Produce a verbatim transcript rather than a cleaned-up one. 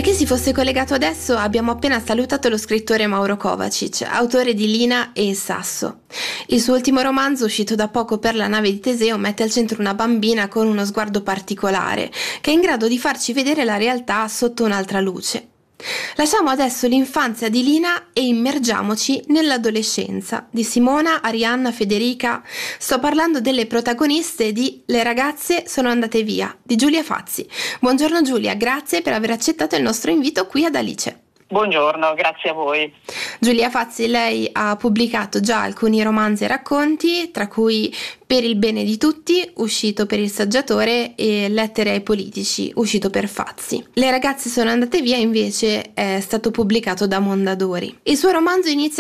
Per chi si fosse collegato adesso, abbiamo appena salutato lo scrittore Mauro Kovačić, autore di Lina e il Sasso. Il suo ultimo romanzo, uscito da poco per La nave di Teseo, mette al centro una bambina con uno sguardo particolare, che è in grado di farci vedere la realtà sotto un'altra luce. Lasciamo adesso l'infanzia di Lina e immergiamoci nell'adolescenza di Simona, Arianna, Federica. Sto parlando delle protagoniste di Le ragazze sono andate via, di Giulia Fazzi. Buongiorno Giulia, grazie per aver accettato il nostro invito qui ad Alice. Buongiorno, grazie a voi. Giulia Fazzi, lei ha pubblicato già alcuni romanzi e racconti, tra cui Per il bene di tutti, uscito per Il Saggiatore, e Lettere ai politici, uscito per Fazzi. Le ragazze sono andate via, invece, è stato pubblicato da Mondadori. Il suo romanzo inizia